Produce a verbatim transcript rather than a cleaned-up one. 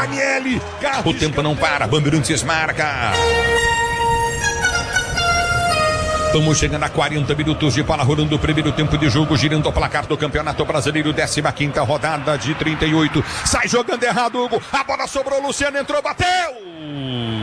Ranieri. O tempo não para, Bandeirantes marca. Estamos chegando a quarenta minutos de bola rolando o primeiro tempo de jogo, girando o placar do Campeonato Brasileiro, décima quinta rodada de trinta e oito. Sai jogando errado, Hugo. A bola sobrou, Luciano entrou, bateu!